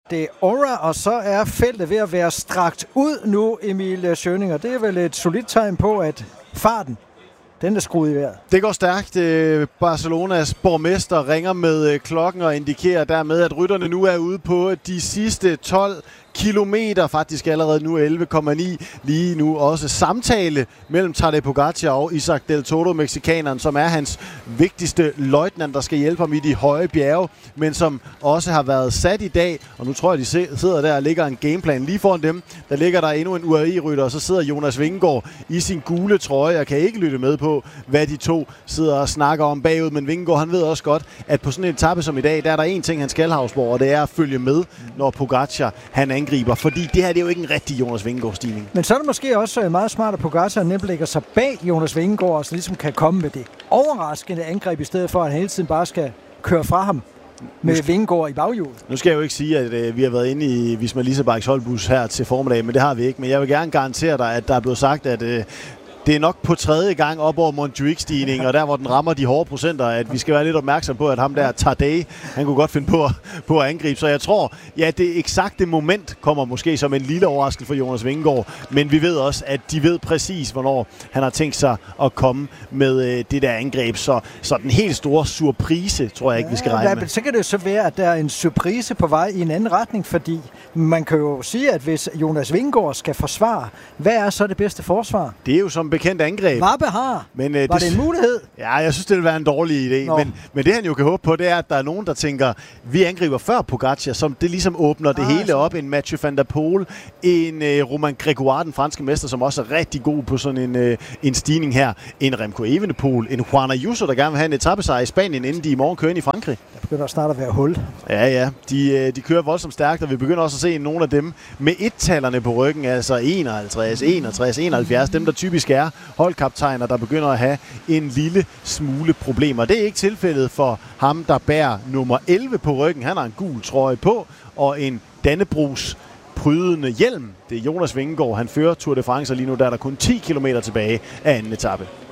Det er Aura, og så er feltet ved at være strakt ud nu, Emil Schøninger. Det er vel et solidt tegn på, at farten, den er skruet i vejret. Det går stærkt. Barcelonas borgmester ringer med klokken og indikerer dermed, at rytterne nu er ude på de sidste 12 kilometer, faktisk allerede nu 11,9. Lige nu også samtale mellem Tadej Pogačar og Isaac Del Toro, mexikaneren, som er hans vigtigste løjtnant, der skal hjælpe ham i de høje bjerge, men som også har været sat i dag. Og nu tror jeg, de sidder der og ligger en gameplan lige foran dem. Der ligger der endnu en UAE-rytter, og så sidder Jonas Vingegaard i sin gule trøje. Jeg kan ikke lytte med på, hvad de to sidder og snakker om bagud, men Vingegaard, han ved også godt, at på sådan en etape som i dag, der er der en ting, han skal, Hausborg, og det er at følge med, når Pogačar han angriber, fordi det her det er jo ikke en rigtig Jonas Vingegaard-stigning. Men så er det måske også meget smart, at Pogačar nemt lægger sig bag Jonas Vingegaard, og så ligesom kan komme med det overraskende angreb, i stedet for at han hele tiden bare skal køre fra ham med Vingegaard i baghjulet. Nu skal jeg jo ikke sige, at vi har været inde i Visma Leasebikes holdbus her til formiddag, men det har vi ikke. Men jeg vil gerne garantere dig, at der er blevet sagt, at det er nok på tredje gang op over Montjuic-stigningen, og der, hvor den rammer de hårde procenter, at vi skal være lidt opmærksom på, at ham der, Tadej, han kunne godt finde på at angribe. Så jeg tror, ja, det eksakte moment kommer måske som en lille overraskelse for Jonas Vingegaard, men vi ved også, at de ved præcis, hvornår han har tænkt sig at komme med det der angreb. Så den helt store surprise, tror jeg ikke, vi skal regne med. Så kan det jo så være, at der er en surprise på vej i en anden retning, fordi man kan jo sige, at hvis Jonas Vingegaard skal forsvare, hvad er så det bedste forsvar? Det er jo som bekendt angreb. Var det en mulighed? Ja, jeg synes, det vil være en dårlig idé. Men det han jo kan håbe på, det er, at der er nogen, der tænker, vi angriber før Pogačar, som det ligesom åbner det hele op. En Mathieu van der Poel, en Romain Grégoire, den franske mester, som også er rigtig god på sådan en stigning her. En Remco Evenepoel, en Juan Ayuso, der gerne vil have en etapesejr i Spanien, inden de i morgen kører ind i Frankrig. Der begynder snart at være hul. Ja. De kører voldsomt stærkt, og vi begynder også at se nogle af dem med et-tallerne på ryggen, altså 51, 61, 71, dem der typisk er holdkaptajner, der begynder at have en lille smule problemer. Det er ikke tilfældet for ham, der bærer nummer 11 på ryggen. Han har en gul trøje på og en Dannebrogs prydende hjelm. Det er Jonas Vingegaard. Han fører Tour de France lige nu, der er der kun 10 km tilbage af anden etape.